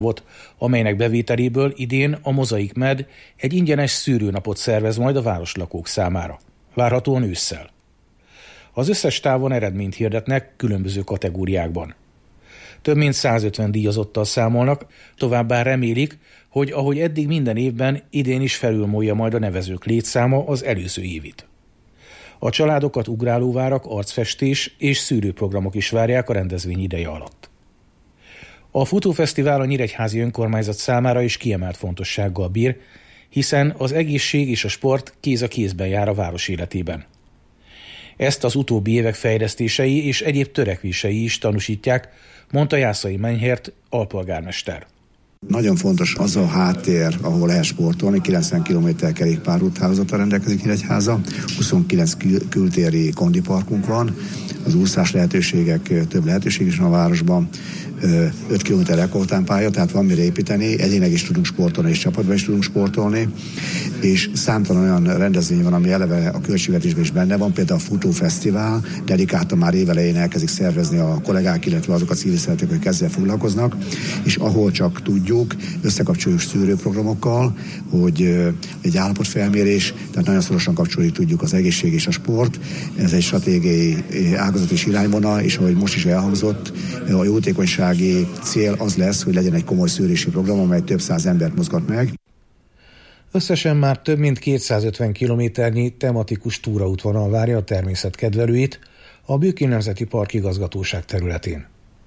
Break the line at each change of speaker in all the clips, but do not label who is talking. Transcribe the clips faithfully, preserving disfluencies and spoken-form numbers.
volt, amelynek bevételéből idén a Mozaik Med egy ingyenes szűrőnapot szervez majd a városlakók számára. Várhatóan ősszel. Az összes távon eredményt hirdetnek különböző kategóriákban. Több mint százötven díjazottal számolnak, továbbá remélik, hogy ahogy eddig minden évben, idén is felülmúlja majd a nevezők létszáma az előző évit. A családokat ugrálóvárak, arcfestés és szűrőprogramok is várják a rendezvény ideje alatt. A futófesztivál a nyíregyházi önkormányzat számára is kiemelt fontossággal bír, hiszen az egészség és a sport kéz a kézben jár a város életében. Ezt az utóbbi évek fejlesztései és egyéb törekvései is tanúsítják, mondta Jászai Menyhért alpolgármester.
Nagyon fontos az a háttér, ahol lehet sportolni, kilencven kilométer kerékpárúthálózattal rendelkezik Nyíregyháza, huszonkilenc kültéri kondiparkunk van, az úszás lehetőségek, több lehetőség is van a városban, öt kilométer rekordtámpálya, tehát van mire építeni, egyének is tudunk sportolni, és csapatban is tudunk sportolni, és számtalan olyan rendezvény van, ami eleve a költségvetésben is benne van, például a futófesztivál, dedikáltan már évelején elkezdik szervezni a kollégák, illetve azok a civil szervezetek, hogy ezzel foglalkoznak, és ahol csak tudjuk, összekapcsoljuk szűrőprogramokkal, hogy egy állapotfelmérés, tehát nagyon szorosan kapcsolni tudjuk az egészség és a sport, ez egy stratégiai ágazat és irányvonal, és ahogy most is elhangzott, a jótékonyság cél az lesz, hogy legyen egy komoly szűrési program, amely több száz embert mozgat meg.
Összesen már több mint kétszázötven kilométernyi tematikus túraútvonal várja a természetkedvelőit a Bükki Nemzeti Park igazgatóság területén.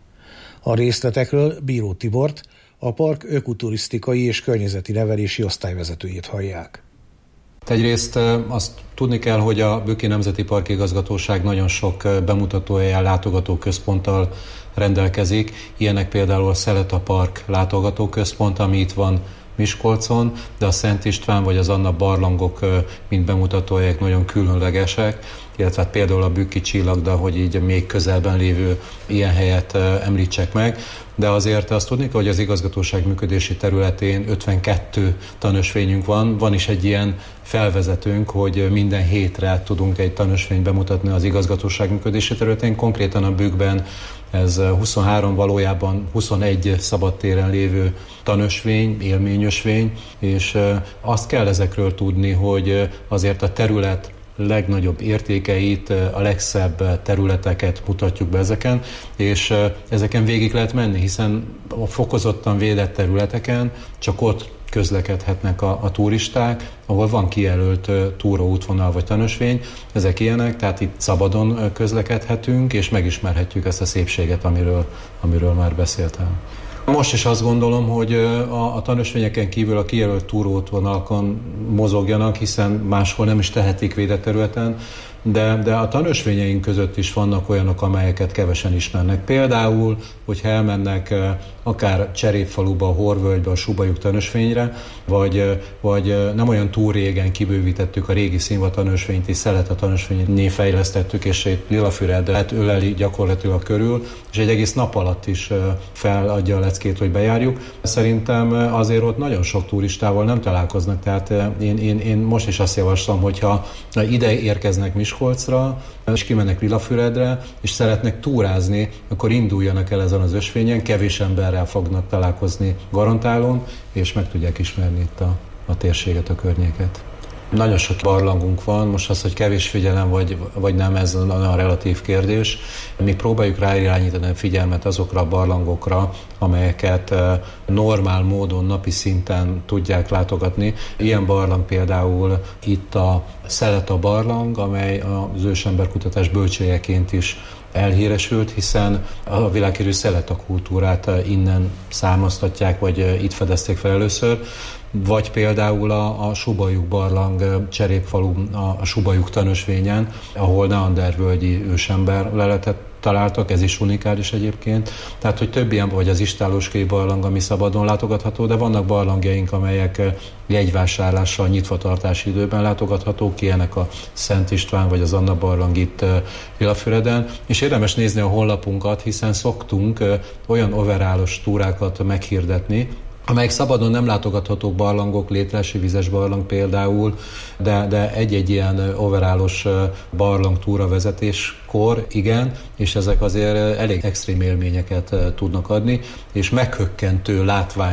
A részletekről Bíró Tibort, a park ökoturisztikai és környezeti nevelési osztályvezetőjét hallják.
Egyrészt azt tudni kell, hogy a Bükki Nemzeti Park igazgatóság nagyon sok bemutatóhelyen, látogatóközponttal rendelkezik. Ilyenek például a Szeleta Park látogatóközpont, ami itt van Miskolcon, de a Szent István vagy az Anna barlangok, mint bemutatóhelyek nagyon különlegesek, illetve hát például a Bükki Csillagda, hogy így még közelben lévő ilyen helyet említsek meg. De azért azt tudni kell, hogy az igazgatóság működési területén ötvenkettő tanösvényünk van. Van is egy ilyen felvezetőnk, hogy minden hétre tudunk egy tanösvényt bemutatni az igazgatóság működési területén. Konkrétan a Bükkben ez huszonhárom, valójában huszonegy szabadtéren lévő tanösvény, élményösvény, és azt kell ezekről tudni, hogy azért a terület legnagyobb értékeit, a legszebb területeket mutatjuk be ezeken, és ezeken végig lehet menni, hiszen a fokozottan védett területeken csak ott közlekedhetnek a, a turisták, ahol van kijelölt túraútvonal vagy tanösvény, ezek ilyenek, tehát itt szabadon közlekedhetünk, és megismerhetjük ezt a szépséget, amiről, amiről már beszéltem. Most is azt gondolom, hogy a, a tanösvényeken kívül a kijelölt túraútvonalakon mozogjanak, hiszen máshol nem is tehetik védett területen, de, de a tanösvényeink között is vannak olyanok, amelyeket kevesen ismernek. Például, hogyha elmennek akár Cserépfaluba, a Horvölgybe, a Subajuk tanösvényre, vagy, vagy nem olyan túl régen kibővítettük a régi Színva tanösvényt, és Szeleta tanösvényné fejlesztettük, és egy Lilafüredet öleli gyakorlatilag körül, és egy egész nap alatt is feladja a leckét, hogy bejárjuk. Szerintem azért ott nagyon sok turistával nem találkoznak, tehát én, én, én most is azt javaslom, hogyha ide érkeznek Miskolcra, és kimennek Lilafüredre, és szeretnek túrázni, akkor induljanak el ezen az ösvényen, kevés emberrel fognak találkozni garantálon, és meg tudják ismerni itt a, a térséget, a környéket. Nagyon sok barlangunk van, most az, hogy kevés figyelem vagy, vagy nem, ez a relatív kérdés. Mi próbáljuk ráirányítani a figyelmet azokra a barlangokra, amelyeket normál módon, napi szinten tudják látogatni. Ilyen barlang például itt a Szeleta barlang, amely az ősemberkutatás bölcsőjeként is elhíresült, hiszen a világhírű Szeleta kultúrát innen származtatják, vagy itt fedezték fel először. Vagy például a, a Subajuk barlang Cserépfalu, a, a Subajuk tanösvényen, ahol neandervölgyi ősember leletet találtak, ez is unikális egyébként. Tehát, hogy több ilyen, vagy az Istállóskei barlang, ami szabadon látogatható, de vannak barlangjaink, amelyek jegyvásárlással nyitvatartási időben látogathatók, ilyenek a Szent István, vagy az Anna barlang itt Lilafüreden. És érdemes nézni a honlapunkat, hiszen szoktunk olyan overálos túrákat meghirdetni, amelyek szabadon nem látogathatók barlangok, létrási vizes barlang például, de, de egy-egy ilyen overálos barlang túra vezetéskor igen, és ezek azért elég extrém élményeket tudnak adni, és meghökkentő látvány